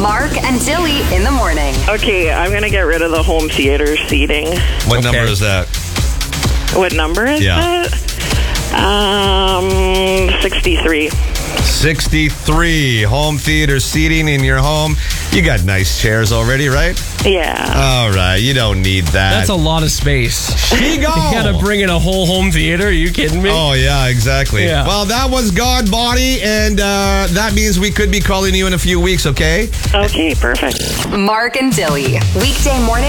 Mark and Dilly in the morning. Okay, I'm going to get rid of the home theater seating. What number is that? What number is that? 63. 63. Home theater seating in your home. You got nice chairs already, right? Yeah. All right. You don't need that. That's a lot of space. She go. You gotta bring in a whole home theater. Are you kidding me? Oh, yeah, exactly. Yeah. Well, that was God Body, and that means we could be calling you in a few weeks, okay? Okay, perfect. Mark and Dilly. Weekday morning.